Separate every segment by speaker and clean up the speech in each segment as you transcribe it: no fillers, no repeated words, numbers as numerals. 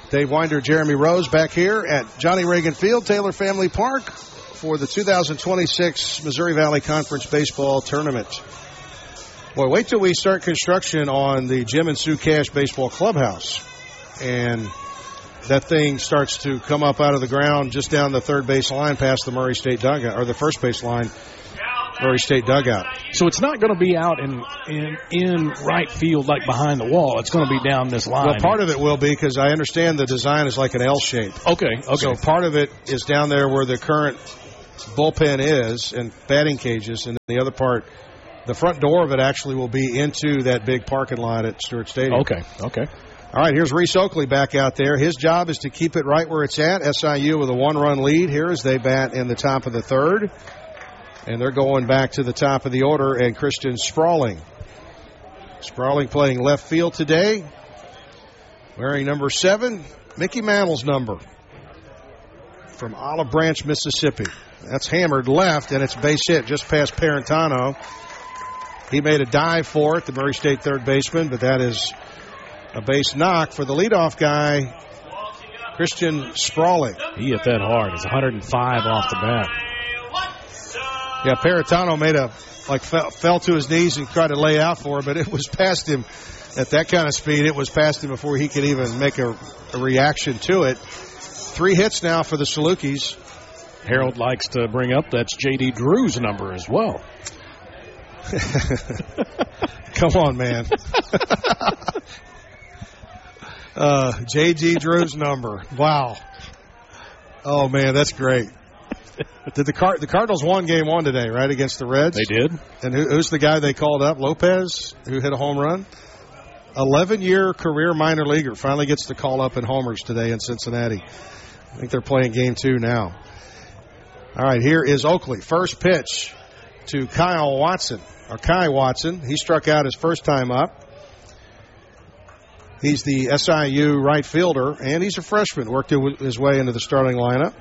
Speaker 1: Dave Winder, Jeremy Rose back here at Johnny Reagan Field, Taylor Family Park for the 2026 Missouri Valley Conference Baseball Tournament. Boy, wait till we start construction on the Jim and Sue Cash Baseball Clubhouse. And that thing starts to come up out of the ground just down the third base line past the Murray State dugout, or the first base line, Murray State dugout.
Speaker 2: So it's not going to be out in right field like behind the wall. It's going to be down this line.
Speaker 1: Well, part of it will be because I understand the design is like an L shape.
Speaker 2: Okay.
Speaker 1: So part of it is down there where the current bullpen is and batting cages, and the other part, the front door of it actually will be into that big parking lot at Stewart Stadium.
Speaker 2: Okay.
Speaker 1: All right, here's Reese Oakley back out there. His job is to keep it right where it's at. SIU with a 1-run lead here as they bat in the top of the third. And they're going back to the top of the order, and Christian Sprawling. Sprawling playing left field today, wearing number 7, Mickey Mantle's number, from Olive Branch, Mississippi. That's hammered left, and it's base hit just past Parentano. He made a dive for it, the Murray State third baseman, but that is a base knock for the leadoff guy, Christian Sprawling.
Speaker 2: He hit that hard. It's 105 off the bat.
Speaker 1: Yeah, Parentano fell to his knees and tried to lay out for him, but it was past him at that kind of speed. It was past him before he could even make a reaction to it. 3 hits now for the Salukis.
Speaker 2: Harold likes to bring up that's J.D. Drew's number as well.
Speaker 1: Come on, man. J.D. Drew's number. Wow. Oh, man, that's great. Did the Cardinals won game 1 today, right, against the Reds?
Speaker 2: They did.
Speaker 1: And who's the guy they called up? Lopez, who hit a home run? 11-year career minor leaguer. Finally gets the call up in homers today in Cincinnati. I think they're playing game 2 now. All right, here is Oakley. First pitch to Kai Watson. He struck out his first time up. He's the SIU right fielder, and he's a freshman. Worked his way into the starting lineup.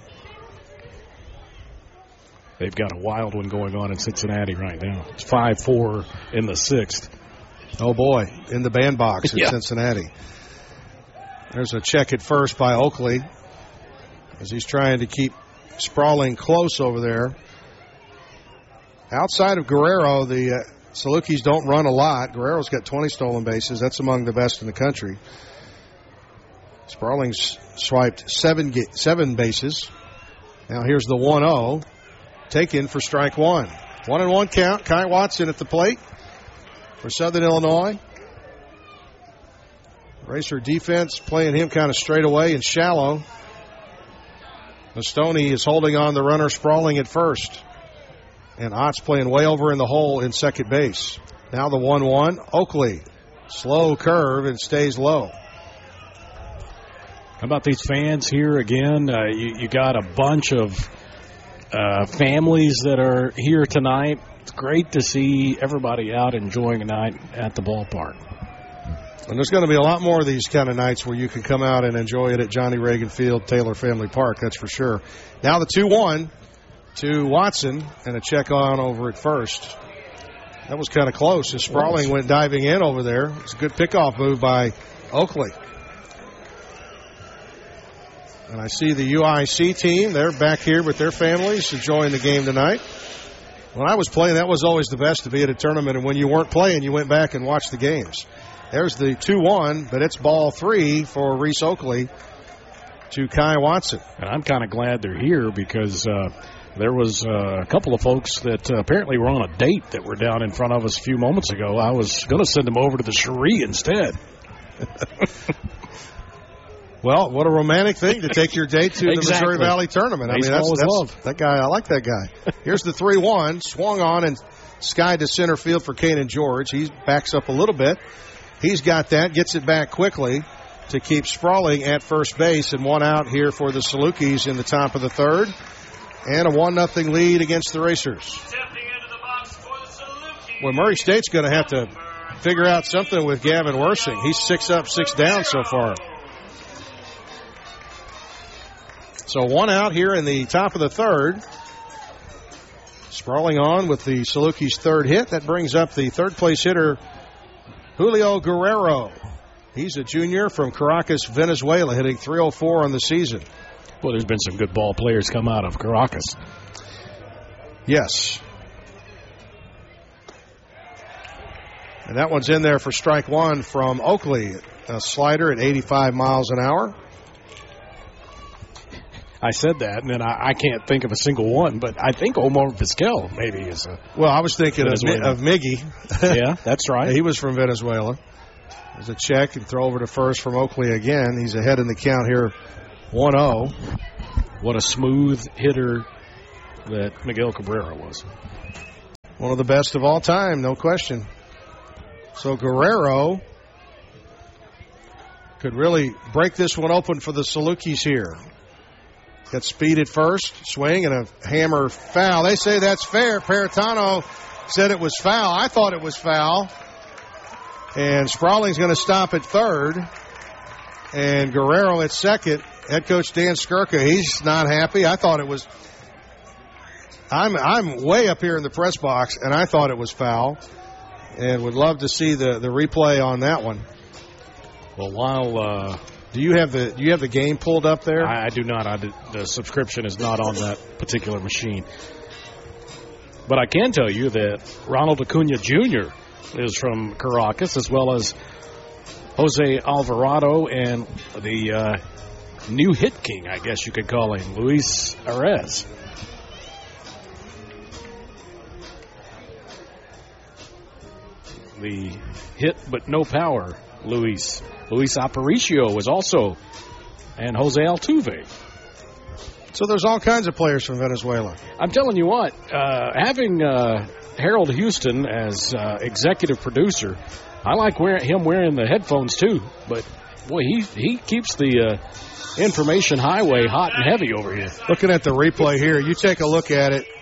Speaker 2: They've got a wild one going on in Cincinnati right now. It's 5-4 in the 6th.
Speaker 1: Oh, boy, in the bandbox in Cincinnati. There's a check at first by Oakley as he's trying to keep Sprawling close over there. Outside of Guerrero, the Salukis don't run a lot. Guerrero's got 20 stolen bases. That's among the best in the country. Sprawling's swiped 7 bases. Now here's the 1-0. Taken for strike 1. 1-1 count. Kai Watson at the plate for Southern Illinois. Racer defense playing him kind of straight away and shallow. Mastoni is holding on the runner Sprawling at first. And Ott's playing way over in the hole in second base. Now the 1-1. Oakley. Slow curve and stays low.
Speaker 2: How about these fans here again? You got a bunch of families that are here tonight. It's great to see everybody out enjoying a night at the ballpark.
Speaker 1: And there's going to be a lot more of these kind of nights where you can come out and enjoy it at Johnny Reagan Field, Taylor Family Park, that's for sure. Now the 2-1 to Watson and a check on over at first. That was kind of close as Sprawling went diving in over there. It's a good pickoff move by Oakley. And I see the UIC team. They're back here with their families enjoying the game tonight. When I was playing, that was always the best to be at a tournament. And when you weren't playing, you went back and watched the games. There's the 2-1, but it's ball 3 for Reese Oakley to Kai Watson.
Speaker 2: And I'm kind of glad they're here because there was a couple of folks that apparently were on a date that were down in front of us a few moments ago. I was going to send them over to the Cherie instead.
Speaker 1: Well, what a romantic thing to take your date to the Missouri Valley Tournament. I mean, that's love. That guy, I like that guy. Here's the 3-1, swung on and skied to center field for Kanan George. He backs up a little bit. He's got that, gets it back quickly to keep Sprawling at first base, and 1 out here for the Salukis in the top of the third. And a 1-0 lead against the Racers. Well, Murray State's going to have to figure out something with Gavin Wersing. He's 6 up, 6 down so far. So 1 out here in the top of the third. Sprawling on with the Salukis' third hit. That brings up the third place hitter, Julio Guerrero. He's a junior from Caracas, Venezuela, hitting .304 on the season.
Speaker 2: Well, there's been some good ball players come out of Caracas.
Speaker 1: Yes. And that one's in there for strike one from Oakley. A slider at 85 miles an hour.
Speaker 2: I said that, and then I can't think of a single one, but I think Omar Vizquel maybe is a...
Speaker 1: Well, I was thinking of Miggy.
Speaker 2: Yeah, that's right.
Speaker 1: He was from Venezuela. There's a check and throw over to first from Oakley again. He's ahead in the count here, 1-0.
Speaker 2: What a smooth hitter that Miguel Cabrera was.
Speaker 1: One of the best of all time, no question. So Guerrero could really break this one open for the Salukis here. Got speed at first, swing, and a hammer foul. They say that's fair. Paratano said it was foul. I thought it was foul. And Sprawling's going to stop at third. And Guerrero at second. Head coach Dan Skirka, he's not happy. I thought it was... I'm way up here in the press box, and I thought it was foul. And would love to see the replay on that one.
Speaker 2: Well, while...
Speaker 1: Do you have the game pulled up there?
Speaker 2: I do not. The subscription is not on that particular machine. But I can tell you that Ronald Acuna Jr. is from Caracas, as well as Jose Alvarado and the new hit king, I guess you could call him, Luis Arez. The hit but no power, Luis Aparicio was also, and Jose Altuve.
Speaker 1: So there's all kinds of players from Venezuela.
Speaker 2: I'm telling you what, having Harold Houston as executive producer, I like him wearing the headphones too. But boy, he keeps the information highway hot and heavy over here.
Speaker 1: Looking at the replay here, you take a look at it,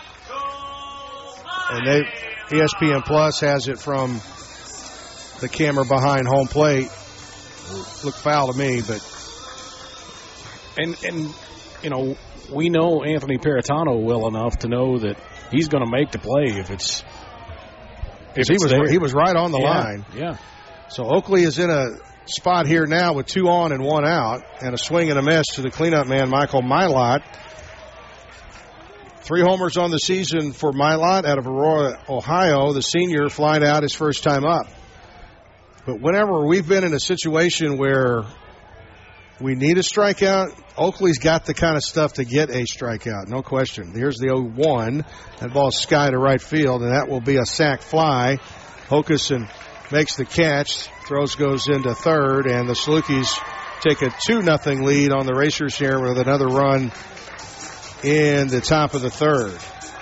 Speaker 1: and ESPN Plus has it from the camera behind home plate. Looked foul to me, but
Speaker 2: and you know, we know Anthony Paratano well enough to know that he's going to make the play if
Speaker 1: he was right on the line.
Speaker 2: Yeah.
Speaker 1: So Oakley is in a spot here now with 2 on and 1 out, and a swing and a miss to the cleanup man Michael Milot. 3 homers on the season for Milot out of Aurora, Ohio. The senior flying out his first time up. But whenever we've been in a situation where we need a strikeout, Oakley's got the kind of stuff to get a strikeout, no question. Here's the 0-1. That ball's sky to right field, and that will be a sac fly. Hokuson makes the catch. Throws goes into third, and the Salukis take a 2-0 lead on the Racers here with another run in the top of the third.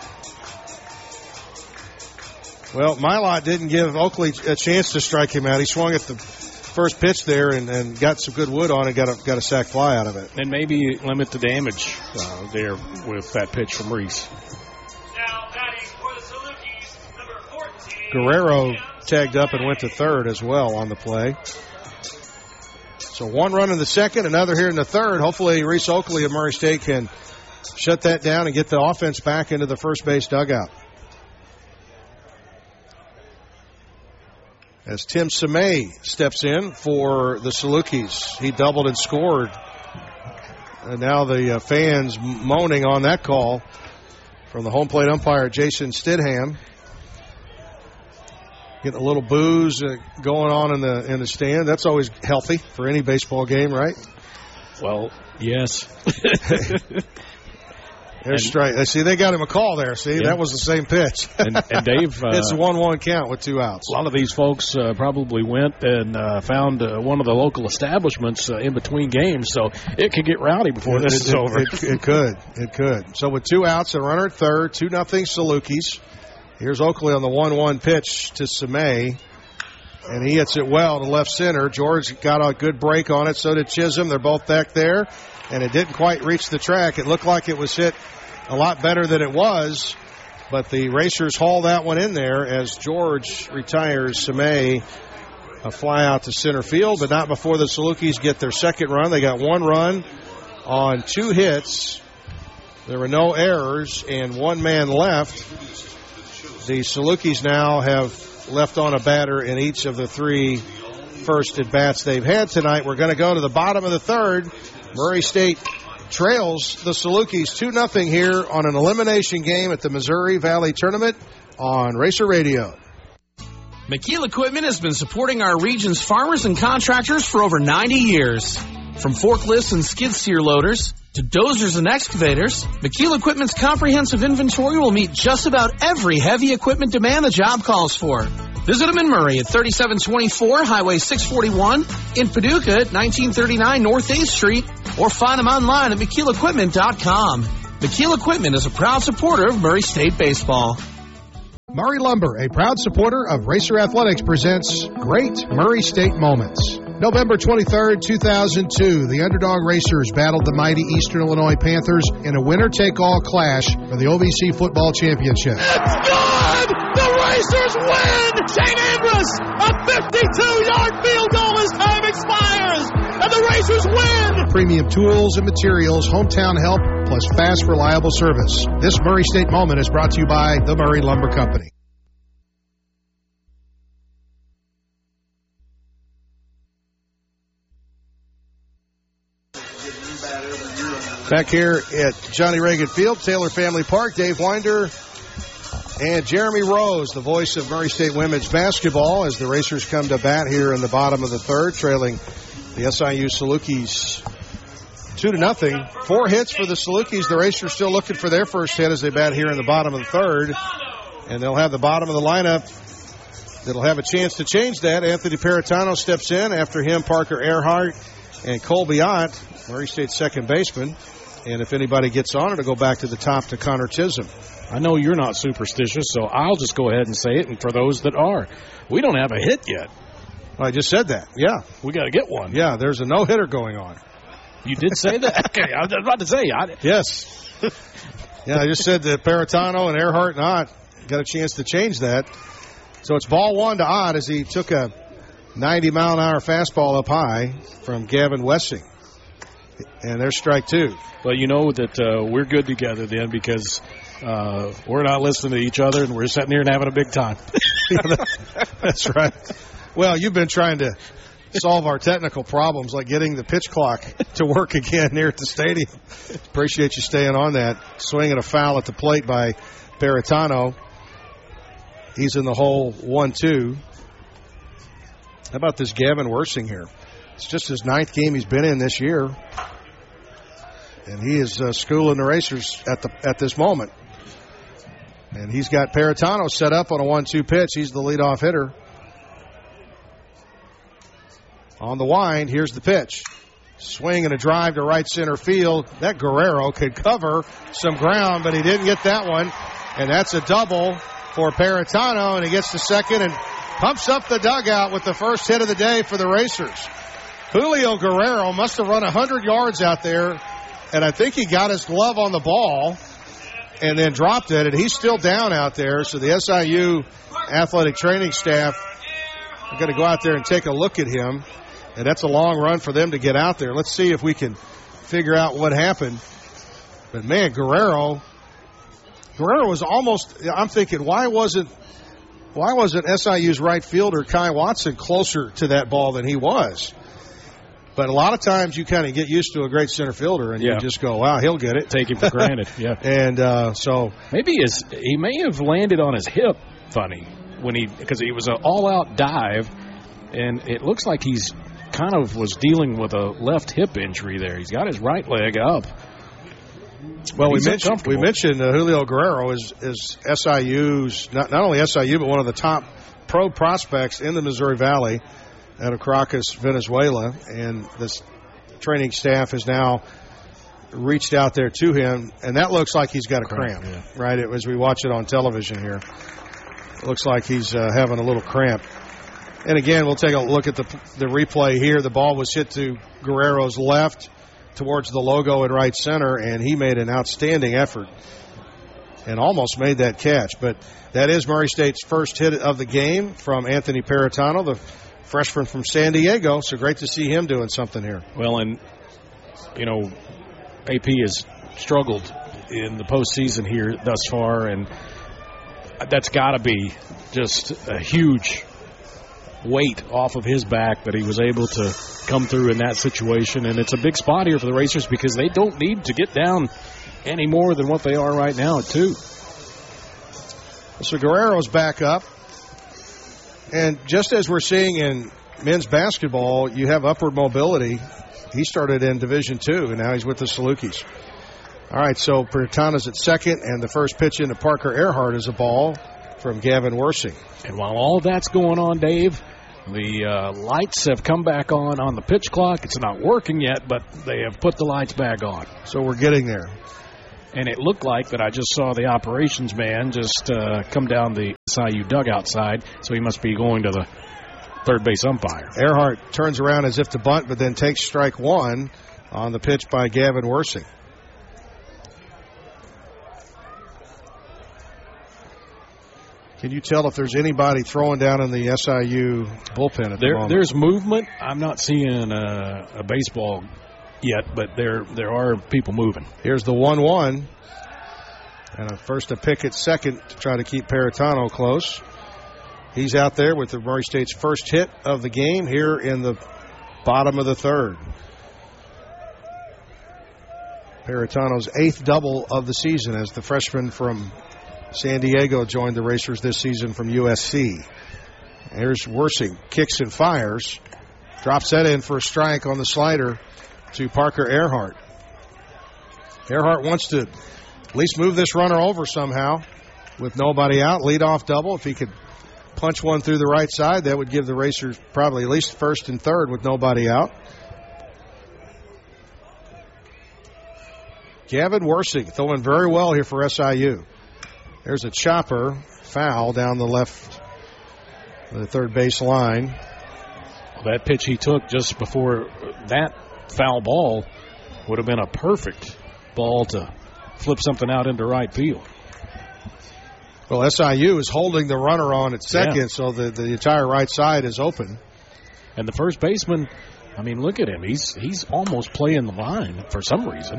Speaker 1: Well, Milot didn't give Oakley a chance to strike him out. He swung at the first pitch there and got some good wood on it, got a sac fly out of it.
Speaker 2: And maybe limit the damage there with that pitch from Reese.
Speaker 3: Now batting for the Salukis, number 14.
Speaker 1: Guerrero tagged up and went to third as well on the play. So 1 run in the second, another here in the third. Hopefully Reese Oakley of Murray State can shut that down and get the offense back into the first base dugout. As Tim Semay steps in for the Salukis. He doubled and scored. And now the fans moaning on that call from the home plate umpire, Jason Stidham. Getting a little booze going on in the stand. That's always healthy for any baseball game, right?
Speaker 2: Well, yes.
Speaker 1: There's strike. See, they got him a call there. See, that was the same pitch.
Speaker 2: And Dave,
Speaker 1: it's a 1-1 count with 2 outs.
Speaker 2: A lot of these folks probably went and found one of the local establishments in between games, so it could get rowdy before this is over.
Speaker 1: It could. So with 2 outs, a runner at third, 2-0 Salukis. Here's Oakley on the 1-1 pitch to Semay, and he hits it well to left center. George got a good break on it. So did Chisholm. They're both back there, and it didn't quite reach the track. It looked like it was hit a lot better than it was, but the Racers haul that one in there as George retires Semay a fly out to center field, but not before the Salukis get their second run. They got 1 run on 2 hits. There were no errors and 1 man left. The Salukis now have left on a batter in each of the 3 first at-bats they've had tonight. We're going to go to the bottom of the third. Murray State trails the Salukis 2-0 here on an elimination game at the Missouri Valley Tournament on Racer Radio.
Speaker 4: McKeel Equipment has been supporting our region's farmers and contractors for over 90 years. From forklifts and skid steer loaders to dozers and excavators, McKeel Equipment's comprehensive inventory will meet just about every heavy equipment demand the job calls for. Visit them in Murray at 3724 Highway 641, in Paducah at 1939 North 8th Street, or find them online at McKeelEquipment.com. McKeel Equipment is a proud supporter of Murray State baseball.
Speaker 1: Murray Lumber, a proud supporter of Racer Athletics, presents Great Murray State Moments. November 23rd, 2002, the underdog Racers battled the mighty Eastern Illinois Panthers in a winner-take-all clash for the OVC football championship.
Speaker 4: It's good! The Racers win! Shane Ambrose, a 52-yard field goal as time expires, and the Racers win!
Speaker 1: Premium tools and materials, hometown help, plus fast, reliable service. This Murray State Moment is brought to you by the Murray Lumber Company. Back here at Johnny Reagan Field, Taylor Family Park, Dave Winder and Jeremy Rose, the voice of Murray State women's basketball, as the Racers come to bat here in the bottom of the third, trailing the SIU Salukis 2-0. 4 hits for the Salukis. The Racers still looking for their first hit as they bat here in the bottom of the third. And they'll have the bottom of the lineup that'll have a chance to change that. Anthony Paratano steps in. After him, Parker Earhart and Colby Ott, Murray State's second baseman. And if anybody gets on, it'll go back to the top to Connor Chisholm.
Speaker 2: I know you're not superstitious, so I'll just go ahead and say it. And for those that are, we don't have a hit yet.
Speaker 1: Well, I just said that. Yeah.
Speaker 2: We got to get one.
Speaker 1: Yeah, there's a no-hitter going on.
Speaker 2: You did say that? Okay, I was about to say.
Speaker 1: Yes. Yeah, I just said that Paratano and Earhart and Ott got a chance to change that. So it's ball one to Ott as he took a 90-mile-an-hour fastball up high from Gavin Wessing. And there's strike two.
Speaker 2: Well, you know that we're good together then because we're not listening to each other and we're sitting here and having a big time.
Speaker 1: That's right. Well, you've been trying to solve our technical problems like getting the pitch clock to work again here at the stadium. Appreciate you staying on that. Swinging a foul at the plate by Paratano. He's in the hole 1-2. How about this Gavin Wersing here? It's just his 9th game he's been in this year. And he is schooling the Racers at this moment. And he's got Paratano set up on a 1-2 pitch. He's the leadoff hitter. On the wind, here's the pitch. Swing and a drive to right center field. That Guerrero could cover some ground, but he didn't get that one. And that's a double for Paratano, and he gets to second and pumps up the dugout with the first hit of the day for the Racers. Julio Guerrero must have run 100 yards out there, and I think he got his glove on the ball and then dropped it, and he's still down out there. So the SIU athletic training staff are going to go out there and take a look at him, and that's a long run for them to get out there. Let's see if we can figure out what happened. But, man, Guerrero was almost – I'm thinking, why wasn't SIU's right fielder Kai Watson closer to that ball than he was? But a lot of times you kind of get used to a great center fielder and you just go, wow, he'll get it.
Speaker 2: Take him for granted, yeah.
Speaker 1: And so
Speaker 2: maybe he may have landed on his hip funny because he was an all-out dive, and it looks like he's kind of was dealing with a left hip injury there. He's got his right leg up.
Speaker 1: Well, we mentioned Julio Guerrero is SIU's not only SIU but one of the top pro prospects in the Missouri Valley out of Caracas, Venezuela, and this training staff has now reached out there to him, and that looks like he's got a cramp, right? As we watch it on television here, it looks like he's having a little cramp. And again, we'll take a look at the replay here. The ball was hit to Guerrero's left towards the logo in right center, and he made an outstanding effort and almost made that catch. But that is Murray State's first hit of the game from Anthony Paratano, the freshman from San Diego. So great to see him doing something here.
Speaker 2: Well, and, you know, AP has struggled in the postseason here thus far, and that's got to be just a huge weight off of his back that he was able to come through in that situation. And it's a big spot here for the Racers because they don't need to get down any more than what they are right now at 2.
Speaker 1: So Guerrero's back up. And just as we're seeing in men's basketball, you have upward mobility. He started in Division II, and now he's with the Salukis. All right, so Peritano's at second, and the first pitch into Parker Earhart is a ball from Gavin Worsing.
Speaker 2: And while all that's going on, Dave, the lights have come back on the pitch clock. It's not working yet, but they have put the lights back on.
Speaker 1: So we're getting there.
Speaker 2: And it looked like that I just saw the operations man just come down the SIU dugout side, so he must be going to the third base umpire.
Speaker 1: Earhart turns around as if to bunt, but then takes strike 1 on the pitch by Gavin Worsing. Can you tell if there's anybody throwing down in the SIU bullpen at the moment?
Speaker 2: There's movement. I'm not seeing a baseball yet, but there are people moving.
Speaker 1: Here's the 1-1. And first a pick at second to try to keep Peritano close. He's out there with the Murray State's first hit of the game here in the bottom of the third. Peritano's 8th double of the season as the freshman from San Diego joined the Racers this season from USC. Here's Worsing, kicks and fires. Drops that in for a strike on the slider to Parker Earhart. Earhart wants to at least move this runner over somehow with nobody out. Leadoff double. If he could punch one through the right side, that would give the Racers probably at least first and third with nobody out. Gavin Worsing throwing very well here for SIU. There's a chopper, foul down the left, the third base line.
Speaker 2: Well, that pitch he took just before that foul ball would have been a perfect ball to flip something out into right field.
Speaker 1: Well, SIU is holding the runner on at second, so the entire right side is open.
Speaker 2: And the first baseman, I mean, look at him. He's almost playing the line for some reason.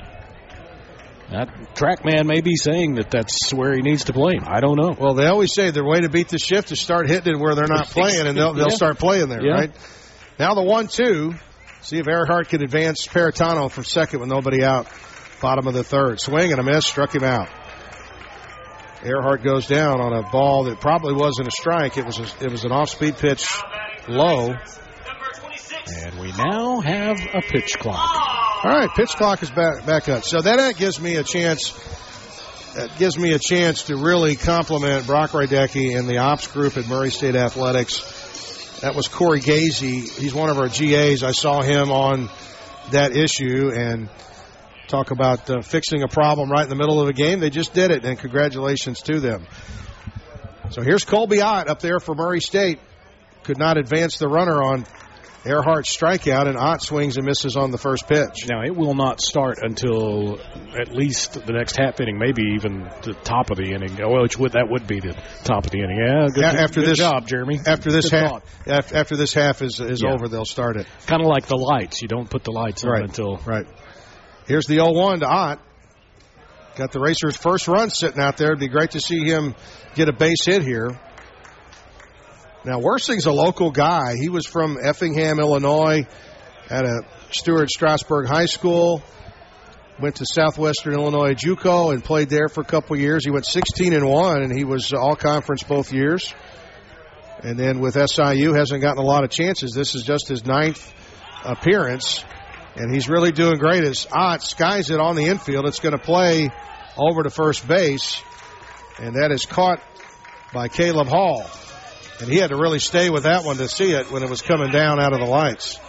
Speaker 2: That track man may be saying that that's where he needs to play him. I don't know.
Speaker 1: Well, they always say the way to beat the shift is start hitting it where they're not playing, and they'll start playing there, right? Now the 1-2. See if Earhart can advance Peritano from second with nobody out. Bottom of the third. Swing and a miss. Struck him out. Earhart goes down on a ball that probably wasn't a strike. It was an off-speed pitch low.
Speaker 2: And we now have a pitch clock.
Speaker 1: All right, pitch clock is back up. So that gives me a chance. That gives me a chance to really compliment Brock Rydecki and the ops group at Murray State Athletics. That was Corey Gazy. He's one of our GAs. I saw him on that issue and talk about fixing a problem right in the middle of a game. They just did it, and congratulations to them. So here's Colby Ott up there for Murray State. Could not advance the runner on Earhart's strikeout, and Ott swings and misses on the first pitch.
Speaker 2: Now, it will not start until at least the next half inning, maybe even the top of the inning. Well, that would be the top of the inning. Yeah, good job, Jeremy.
Speaker 1: After this half is over, they'll start it.
Speaker 2: Kind of like the lights. You don't put the lights on until...
Speaker 1: Right. Here's the 0-1 to Ott. Got the Racers' first run sitting out there. It'd be great to see him get a base hit here. Now, Worsing's a local guy. He was from Effingham, Illinois, at a Stuart Strasburg High School. Went to Southwestern Illinois JUCO and played there for a couple years. He went 16-1, and he was all-conference both years. And then with SIU, hasn't gotten a lot of chances. This is just his 9th appearance, and he's really doing great as Ott skies it on the infield. It's going to play over to first base, and that is caught by Caleb Hall. And he had to really stay with that one to see it when it was coming down out of the lights.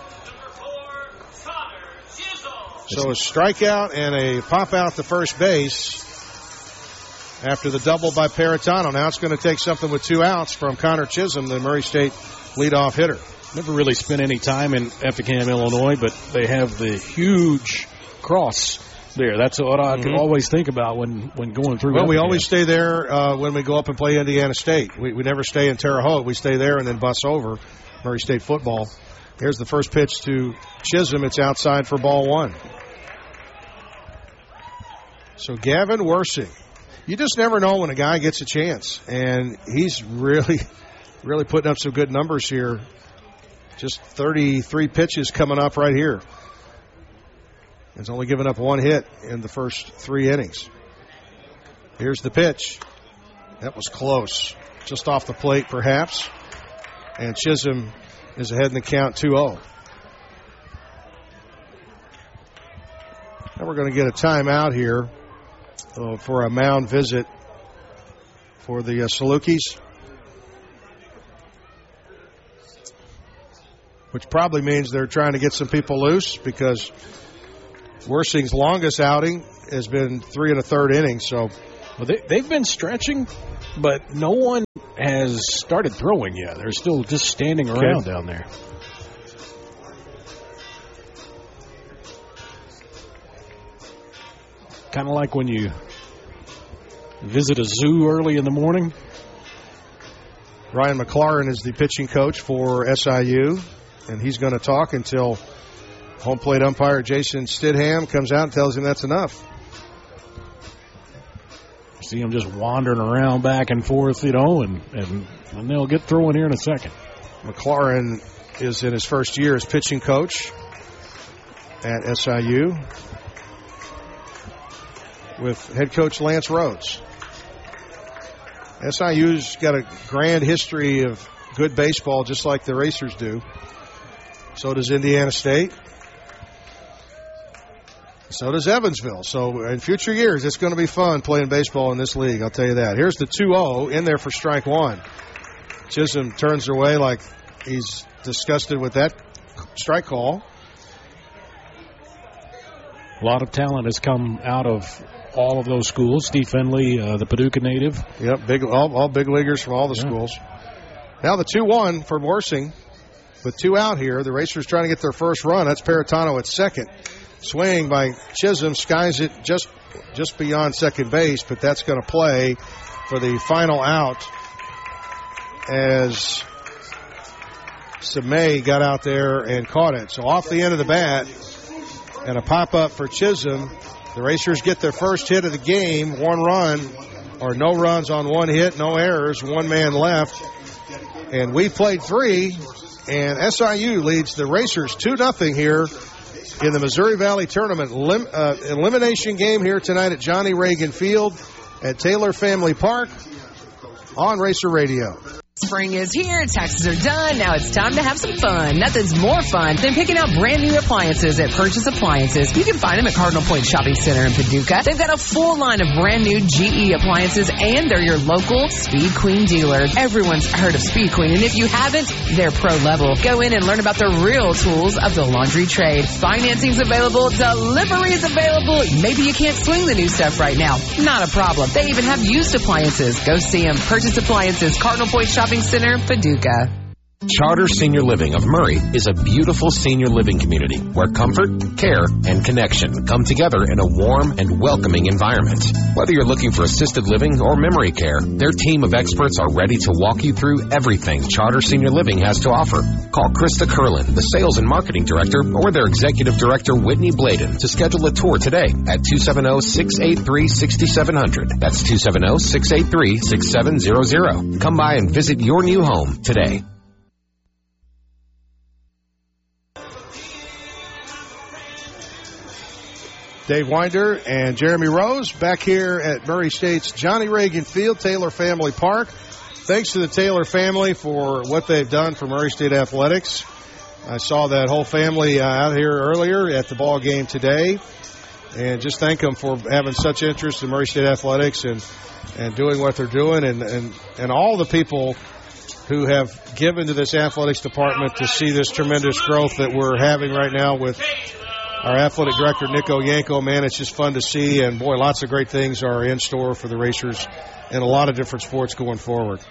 Speaker 1: So a strikeout and a pop out to first base after the double by Peritano. Now it's going to take something with 2 outs from Connor Chisholm, the Murray State leadoff hitter.
Speaker 2: Never really spent any time in Effingham, Illinois, but they have the huge cross there. That's what I can always think about when going through.
Speaker 1: Well, we always stay there when we go up and play Indiana State. We never stay in Terre Haute. We stay there and then bus over Murray State football. Here's the first pitch to Chisholm. It's outside for ball 1. So Gavin Worsing. You just never know when a guy gets a chance, and he's really really putting up some good numbers here. Just 33 pitches coming up right here. He's only given up one hit in the first 3 innings. Here's the pitch. That was close. Just off the plate, perhaps. And Chisholm is ahead in the count 2-0. Now we're going to get a timeout here for a mound visit for the Salukis, which probably means they're trying to get some people loose because Worsing's longest outing has been 3 1/3 innings. So
Speaker 2: they've been stretching, but no one has started throwing yet. They're still just standing around down there. Kind of like when you visit a zoo early in the morning.
Speaker 1: Ryan McLaurin is the pitching coach for SIU, and he's going to talk until home plate umpire Jason Stidham comes out and tells him that's enough.
Speaker 2: See him just wandering around back and forth, and they'll get throwing here in a second.
Speaker 1: McLaurin is in his first year as pitching coach at SIU with head coach Lance Rhodes. SIU's got a grand history of good baseball, just like the Racers do. So does Indiana State. So does Evansville. So in future years, it's going to be fun playing baseball in this league, I'll tell you that. Here's the 2-0 in there for strike one. Chisholm turns away like he's disgusted with that strike call.
Speaker 2: A lot of talent has come out of all of those schools. Steve Finley, the Paducah native.
Speaker 1: Yep, all big leaguers from all the schools. Now the 2-1 for Worsing. With 2 out here, the Racers trying to get their first run. That's Paratano at second. Swing by Chisholm, skies it just beyond second base, but that's going to play for the final out as Samay got out there and caught it. So off the end of the bat and a pop-up for Chisholm. The Racers get their first hit of the game, 1 run, or no runs on 1 hit, no errors, 1 man left. And we played 3, and SIU leads the Racers 2-0 here in the Missouri Valley Tournament elimination game here tonight at Johnny Reagan Field at Taylor Family Park on Racer Radio.
Speaker 5: Spring is here, taxes are done, now it's time to have some fun. Nothing's more fun than picking out brand new appliances at Purchase Appliances. You can find them at Cardinal Point Shopping Center in Paducah. They've got a full line of brand new GE appliances, and they're your local Speed Queen dealer. Everyone's heard of Speed Queen, and if you haven't, they're pro level. Go in and learn about the real tools of the laundry trade. Financing's available, delivery's available. Maybe you can't swing the new stuff right now. Not a problem. They even have used appliances. Go see them. Purchase Appliances, Cardinal Point Shopping Center, Paducah.
Speaker 6: Charter Senior Living of Murray is a beautiful senior living community where comfort, care, and connection come together in a warm and welcoming environment. Whether you're looking for assisted living or memory care, their team of experts are ready to walk you through everything Charter Senior Living has to offer. Call Krista Curlin, the Sales and Marketing Director, or their Executive Director, Whitney Bladen, to schedule a tour today at 270-683-6700. That's 270-683-6700. Come by and visit your new home today.
Speaker 1: Dave Winder and Jeremy Rose back here at Murray State's Johnny Reagan Field, Taylor Family Park. Thanks to the Taylor family for what they've done for Murray State Athletics. I saw that whole family out here earlier at the ball game today, and just thank them for having such interest in Murray State Athletics and doing what they're doing, and all the people who have given to this athletics department to see this tremendous growth that we're having right now with our athletic director, Nico Yanko. Man, it's just fun to see, and boy, lots of great things are in store for the Racers in a lot of different sports going forward.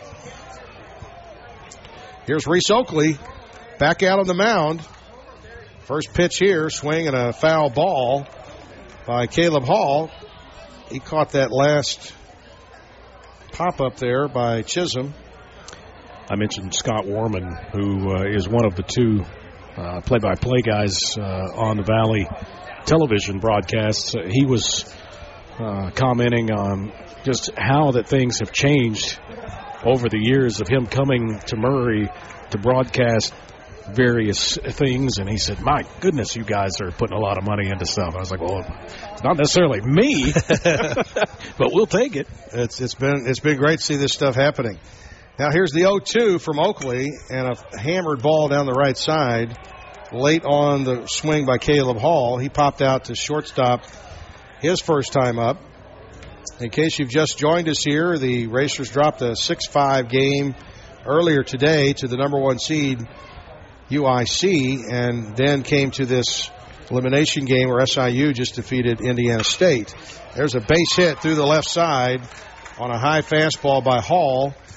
Speaker 1: Here's Reese Oakley back out on the mound. First pitch here, swing and a foul ball by Caleb Hall. He caught that last pop-up there by Chisholm.
Speaker 2: I mentioned Scott Warman, who is one of the 2 play-by-play guys on the Valley television broadcasts. He was commenting on just how that things have changed over the years of him coming to Murray to broadcast various things, and he said, my goodness, you guys are putting a lot of money into stuff. I was like, well, it's not necessarily me, but we'll take it.
Speaker 1: It's been great to see this stuff happening. Now here's the 0-2 from Oakley, and a hammered ball down the right side late on the swing by Caleb Hall. He popped out to shortstop his first time up. In case you've just joined us here, the Racers dropped a 6-5 game earlier today to the number 1 seed UIC, and then came to this elimination game where SIU just defeated Indiana State. There's a base hit through the left side on a high fastball by Hall.